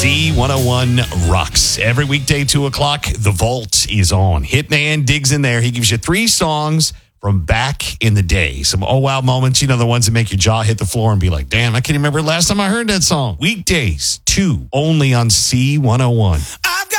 Z101 rocks. Every weekday, 2 o'clock, The Vault is on. Hitman digs in there. He gives you 3 songs from back in the day. Some oh wow moments, the ones that make your jaw hit the floor and be like, damn, I can't remember the last time I heard that song. Weekdays, 2, only on C101.